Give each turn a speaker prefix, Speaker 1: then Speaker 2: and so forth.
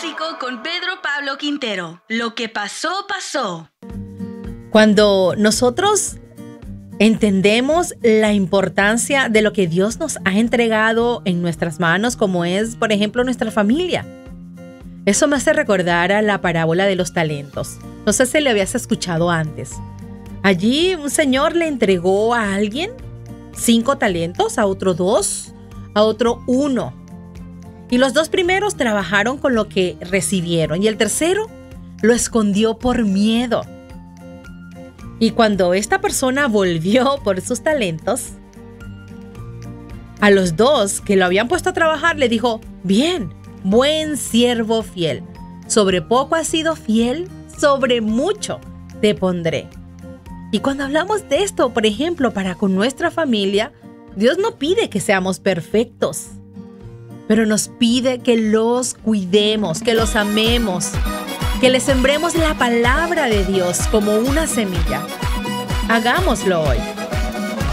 Speaker 1: Básico con Pedro Pablo Quintero. Lo que pasó, pasó.
Speaker 2: Cuando nosotros entendemos la importancia de lo que Dios nos ha entregado en nuestras manos, como es, por ejemplo, nuestra familia. Eso me hace recordar a la parábola de los talentos. No sé si lo habías escuchado antes. Allí un señor le entregó a alguien 5 talentos, a otro 2, a otro 1. Y los 2 primeros trabajaron con lo que recibieron y el tercero lo escondió por miedo. Y cuando esta persona volvió por sus talentos, a los 2 que lo habían puesto a trabajar le dijo: bien, buen siervo fiel. Sobre poco has sido fiel, sobre mucho te pondré. Y cuando hablamos de esto, por ejemplo, para con nuestra familia, Dios no pide que seamos perfectos, pero nos pide que los cuidemos, que los amemos, que les sembremos la palabra de Dios como una semilla. Hagámoslo hoy.